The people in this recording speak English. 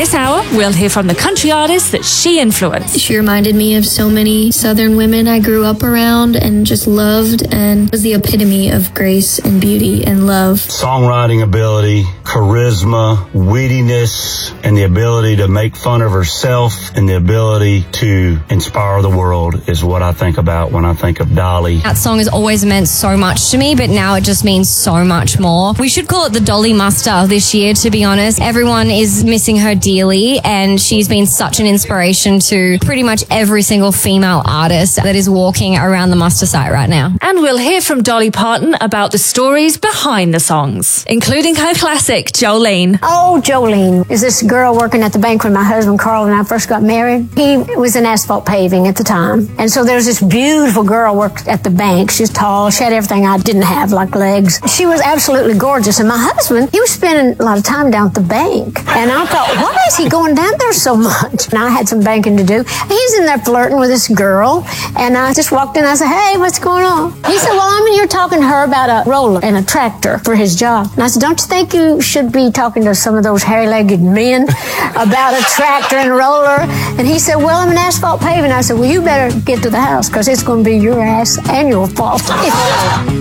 this hour, we'll hear from the country artists that she influenced. She reminded me of so many Southern women I grew up around and just loved, and was the epitome of grace and beauty and love. Songwriting ability, charisma, wittiness, and the ability to make fun of herself and the ability to inspire the world is what I think about when I think of Dolly. That song has always meant so much to me, but now it just means so much more. We should call it the Dolly Muster this year, to be honest. Everyone is missing her dearly, and she's been such an inspiration to pretty much every single female artist that is walking around the muster site right now. And we'll hear from Dolly Parton about the stories behind the songs, including her classic, Jolene. Oh, Jolene is this girl working at the bank when my husband Carl and I first got married. He was in asphalt paving at the time. And so there was this beautiful girl worked at the bank. She was tall. She had everything I didn't have, like legs. She was absolutely gorgeous. And my husband, he was spending a lot of time down at the bank. And I thought, why is he going down there so much? And I had some banking to do. He's in there flirting with this girl. And I just walked in. I said, hey, what's going on? He said, well, I'm in here talking to her about a roller and a tractor for his job. And I said, don't you think you should be talking to some of those hairy-legged men about a tractor and a roller? And he said, well, I'm in asphalt paving. I said, well, you better get to the house because it's going to be your ass and your fault.